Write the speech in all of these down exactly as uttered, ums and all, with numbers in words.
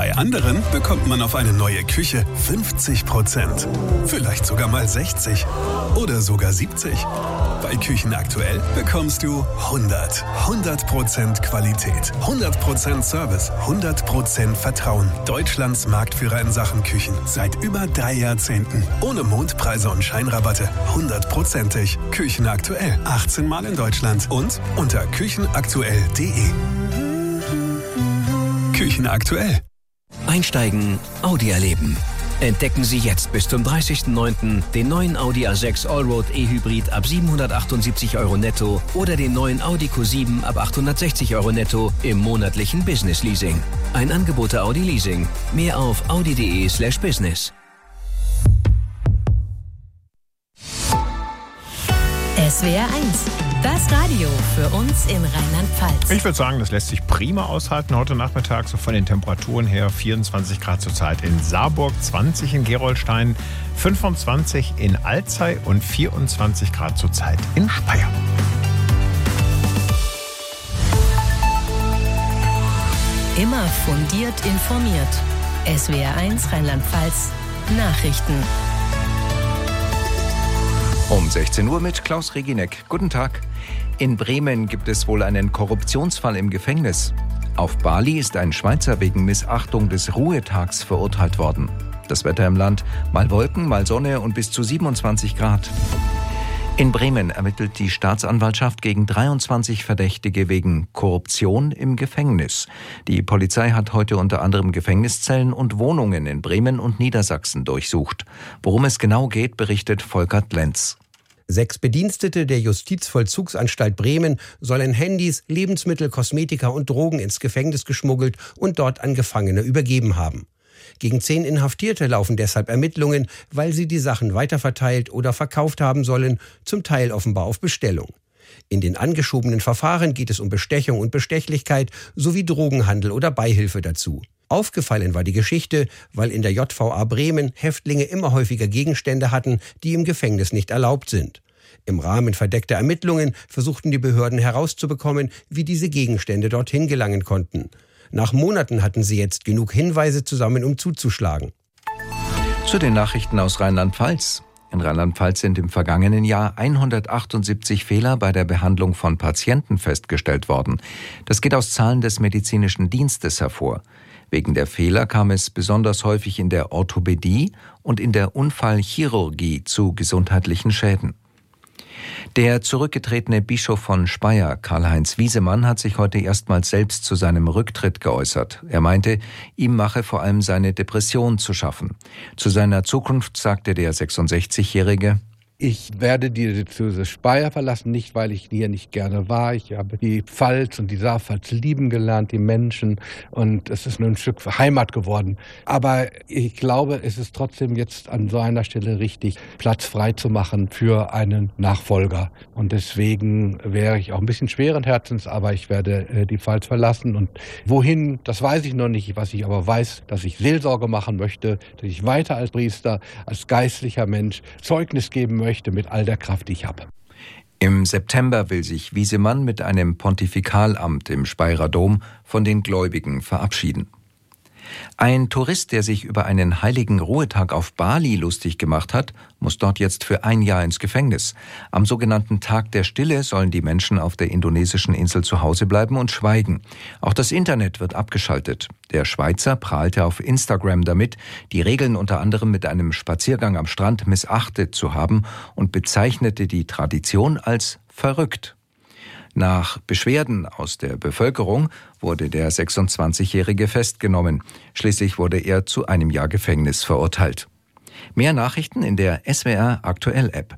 Bei anderen bekommt man auf eine neue Küche fünfzig Prozent. Vielleicht sogar mal sechzig oder sogar siebzig. Bei Küchen aktuell bekommst du hundert. hundert Prozent Qualität, hundert Prozent Service, hundert Prozent Vertrauen. Deutschlands Marktführer in Sachen Küchen. Seit über drei Jahrzehnten. Ohne Mondpreise und Scheinrabatte. hundertprozentig. Küchen aktuell. achtzehn Mal in Deutschland. Und unter küchenaktuell punkt de. Küchen aktuell. Einsteigen, Audi erleben. Entdecken Sie jetzt bis zum dreißigsten neunten den neuen Audi A sechs Allroad E-Hybrid ab siebenhundertachtundsiebzig Euro netto oder den neuen Audi Q sieben ab achthundertsechzig Euro netto im monatlichen Business Leasing. Ein Angebot der Audi Leasing. Mehr auf audi punkt de slash business. S W R eins. Das Radio für uns in Rheinland-Pfalz. Ich würde sagen, das lässt sich prima aushalten heute Nachmittag. So von den Temperaturen her vierundzwanzig Grad zurzeit in Saarburg, zwanzig in Gerolstein, fünfundzwanzig in Alzey und vierundzwanzig Grad zurzeit in Speyer. Immer fundiert informiert. S W R eins Rheinland-Pfalz Nachrichten. Um sechzehn Uhr mit Klaus Regineck. Guten Tag. In Bremen gibt es wohl einen Korruptionsfall im Gefängnis. Auf Bali ist ein Schweizer wegen Missachtung des Ruhetags verurteilt worden. Das Wetter im Land: mal Wolken, mal Sonne und bis zu siebenundzwanzig Grad. In Bremen ermittelt die Staatsanwaltschaft gegen dreiundzwanzig Verdächtige wegen Korruption im Gefängnis. Die Polizei hat heute unter anderem Gefängniszellen und Wohnungen in Bremen und Niedersachsen durchsucht. Worum es genau geht, berichtet Volkert Lenz. Sechs Bedienstete der Justizvollzugsanstalt Bremen sollen Handys, Lebensmittel, Kosmetika und Drogen ins Gefängnis geschmuggelt und dort an Gefangene übergeben haben. Gegen zehn Inhaftierte laufen deshalb Ermittlungen, weil sie die Sachen weiterverteilt oder verkauft haben sollen, zum Teil offenbar auf Bestellung. In den angeschobenen Verfahren geht es um Bestechung und Bestechlichkeit sowie Drogenhandel oder Beihilfe dazu. Aufgefallen war die Geschichte, weil in der J V A Bremen Häftlinge immer häufiger Gegenstände hatten, die im Gefängnis nicht erlaubt sind. Im Rahmen verdeckter Ermittlungen versuchten die Behörden herauszubekommen, wie diese Gegenstände dorthin gelangen konnten. Nach Monaten hatten sie jetzt genug Hinweise zusammen, um zuzuschlagen. Zu den Nachrichten aus Rheinland-Pfalz. In Rheinland-Pfalz sind im vergangenen Jahr hundertachtundsiebzig Fehler bei der Behandlung von Patienten festgestellt worden. Das geht aus Zahlen des medizinischen Dienstes hervor. Wegen der Fehler kam es besonders häufig in der Orthopädie und in der Unfallchirurgie zu gesundheitlichen Schäden. Der zurückgetretene Bischof von Speyer, Karl-Heinz Wiesemann, hat sich heute erstmals selbst zu seinem Rücktritt geäußert. Er meinte, ihm mache vor allem seine Depression zu schaffen. Zu seiner Zukunft sagte der sechsundsechzigjährige: Ich werde die Diözese Speyer verlassen, nicht weil ich hier nicht gerne war. Ich habe die Pfalz und die Saarpfalz lieben gelernt, die Menschen, und es ist nur ein Stück Heimat geworden. Aber ich glaube, es ist trotzdem jetzt an so einer Stelle richtig, Platz frei zu machen für einen Nachfolger. Und deswegen wäre ich auch ein bisschen schweren Herzens, aber ich werde die Pfalz verlassen. Und wohin, das weiß ich noch nicht. Was ich aber weiß, dass ich Seelsorge machen möchte, dass ich weiter als Priester, als geistlicher Mensch Zeugnis geben möchte. möchte mit all der Kraft, die ich habe. Im September will sich Wiesemann mit einem Pontifikalamt im Speyerer Dom von den Gläubigen verabschieden. Ein Tourist, der sich über einen heiligen Ruhetag auf Bali lustig gemacht hat, muss dort jetzt für ein Jahr ins Gefängnis. Am sogenannten Tag der Stille sollen die Menschen auf der indonesischen Insel zu Hause bleiben und schweigen. Auch das Internet wird abgeschaltet. Der Schweizer prahlte auf Instagram damit, die Regeln unter anderem mit einem Spaziergang am Strand missachtet zu haben und bezeichnete die Tradition als verrückt. Nach Beschwerden aus der Bevölkerung wurde der sechsundzwanzigjährige festgenommen. Schließlich wurde er zu einem Jahr Gefängnis verurteilt. Mehr Nachrichten in der S W R Aktuell App.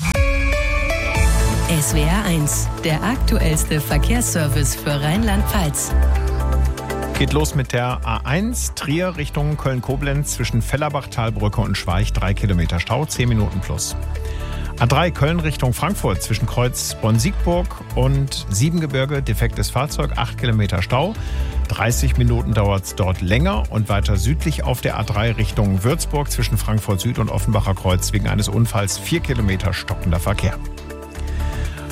S W R eins, der aktuellste Verkehrsservice für Rheinland-Pfalz. Geht los mit der A eins, Trier Richtung Köln-Koblenz zwischen Fellerbach-Talbrücke und Schweich, drei Kilometer Stau, zehn Minuten plus. A drei Köln Richtung Frankfurt zwischen Kreuz Bonn-Siegburg und Siebengebirge, defektes Fahrzeug, acht Kilometer Stau. dreißig Minuten dauert es dort länger und weiter südlich auf der A drei Richtung Würzburg zwischen Frankfurt Süd und Offenbacher Kreuz wegen eines Unfalls vier Kilometer stockender Verkehr.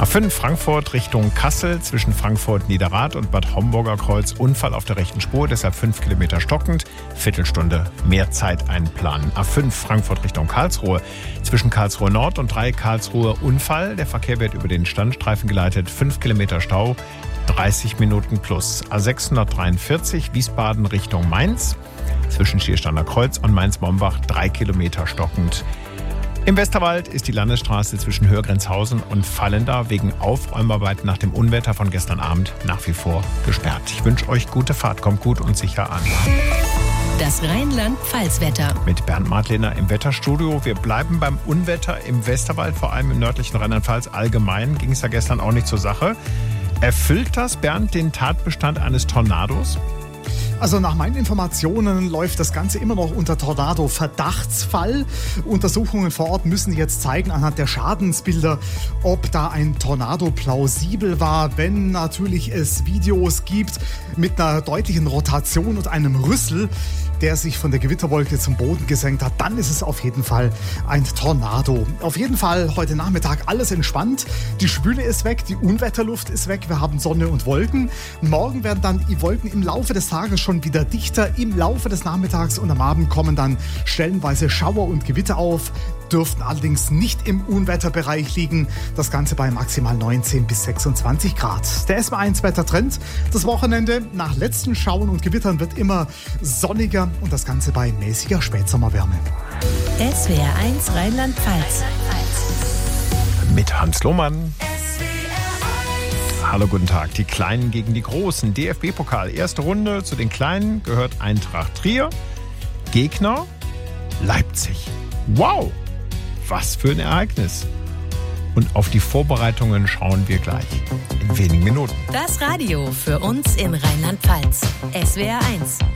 A fünf Frankfurt Richtung Kassel zwischen Frankfurt-Niederrad und Bad Homburger Kreuz. Unfall auf der rechten Spur, deshalb fünf Kilometer stockend. Viertelstunde mehr Zeit einplanen. A fünf Frankfurt Richtung Karlsruhe zwischen Karlsruhe Nord und drei Karlsruhe Unfall. Der Verkehr wird über den Standstreifen geleitet. fünf Kilometer Stau, dreißig Minuten plus. A sechshundertdreiundvierzig Wiesbaden Richtung Mainz zwischen Schiersteiner Kreuz und Mainz-Mombach. drei Kilometer stockend. Im Westerwald ist die Landesstraße zwischen Hörgrenzhausen und Vallendar wegen Aufräumarbeiten nach dem Unwetter von gestern Abend nach wie vor gesperrt. Ich wünsche euch gute Fahrt, kommt gut und sicher an. Das Rheinland-Pfalz-Wetter. Mit Bernd Madlener im Wetterstudio. Wir bleiben beim Unwetter im Westerwald, vor allem im nördlichen Rheinland-Pfalz. Allgemein ging es ja gestern auch nicht zur Sache. Erfüllt das, Bernd, den Tatbestand eines Tornados? Also nach meinen Informationen läuft das Ganze immer noch unter Tornado-Verdachtsfall. Untersuchungen vor Ort müssen jetzt zeigen anhand der Schadensbilder, ob da ein Tornado plausibel war. Wenn natürlich es Videos gibt mit einer deutlichen Rotation und einem Rüssel, der sich von der Gewitterwolke zum Boden gesenkt hat, dann ist es auf jeden Fall ein Tornado. Auf jeden Fall heute Nachmittag alles entspannt. Die Schwüle ist weg, die Unwetterluft ist weg. Wir haben Sonne und Wolken. Morgen werden dann die Wolken im Laufe des Tages schon wieder dichter. Im Laufe des Nachmittags und am Abend kommen dann stellenweise Schauer und Gewitter auf, dürften allerdings nicht im Unwetterbereich liegen. Das Ganze bei maximal neunzehn bis sechsundzwanzig Grad. Der S W R eins Wettertrend. Das Wochenende nach letzten Schauern und Gewittern wird immer sonniger und das Ganze bei mäßiger Spätsommerwärme. S W R eins Rheinland-Pfalz. Mit Hans Lohmann. Hallo, guten Tag. Die Kleinen gegen die Großen. D F B-Pokal. Erste Runde. Zu den Kleinen gehört Eintracht Trier. Gegner Leipzig. Wow, was für ein Ereignis. Und auf die Vorbereitungen schauen wir gleich in wenigen Minuten. Das Radio für uns in Rheinland-Pfalz. S W R eins.